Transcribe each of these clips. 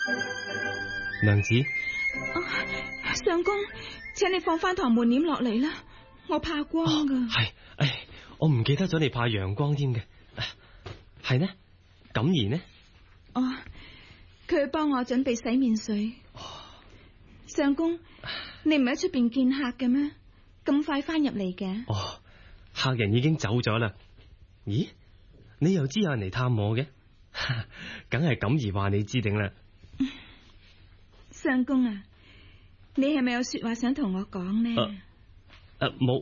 娘子， 相公，請你放翻堂門簾落嚟啦，我怕光噶。 係，我唔記得咗你怕陽光添嘅。係呢？錦兒呢？ 佢去幫我準備洗面水。相公，你唔係喺出邊見客嘅咩？咁快翻入嚟嘅？ 客人已經走咗啦。咦？你又知有人嚟探我嘅？梗係錦兒話你知定啦。 相公啊，你係咪有說話想同我講呢？ 冇。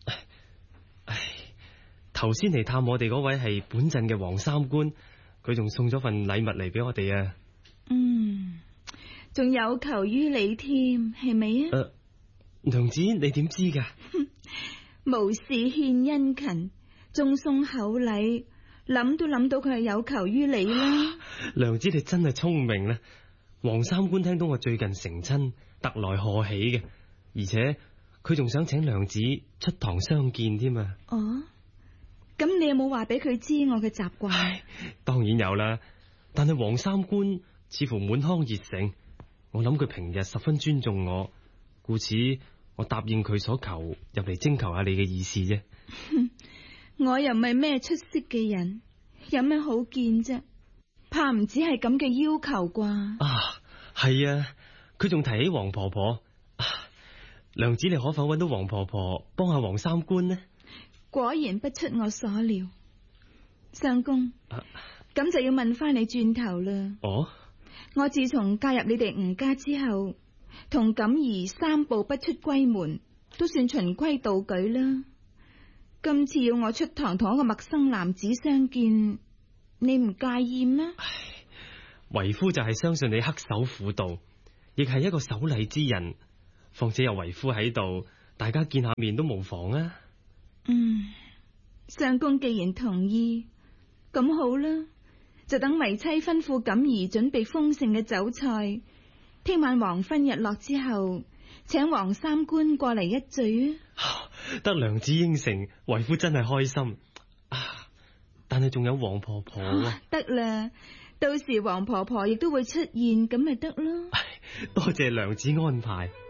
頭先嚟探我哋嗰位係本鎮嘅黃三官，佢仲送咗份禮物嚟俾我哋啊。 仲有求於你添，係咪啊？ 娘子，你點知噶？ 無事獻殷勤，仲送厚禮，諗都諗到佢係有求於你啦。 娘子，你真係聰明啦！黃三官聽到我最近成親，特來賀喜嘅，而且佢仲想請娘子出堂相見添啊！ 咁你有冇話俾佢知我嘅習慣？ 當然有啦，但係黃三官似乎滿腔熱誠，我諗佢平日十分尊重我，故此我答應佢所求，入嚟徵求下你嘅意思啫。 我又唔係咩出色嘅人，有咩好見啫？怕唔止係咁嘅要求啩？ 係啊，佢仲提起黃婆婆。娘子，你可否揾到黃婆婆幫下黃三官呢？ 果然不出我所料，相公，咁就要問翻你轉頭啦。我自從嫁入你哋吳家之後，同錦兒三步不出閨門，都算循規蹈矩啦。今次要我出堂同一個陌生男子相見，你唔介意咩？ 為夫就係相信你恪守婦道，亦係一個守禮之人。況且有為夫喺度，大家見下面都無妨啊。 相公既然同意，咁好啦，就等為妻吩咐錦兒準備豐盛嘅酒菜，聽晚黃昏日落之後，請黃三官過嚟一聚啊！ 得娘子應承，為夫真係開心。但係仲有黃婆婆。 得啦，到時黃婆婆亦都會出現，咁咪得咯。 多謝娘子安排。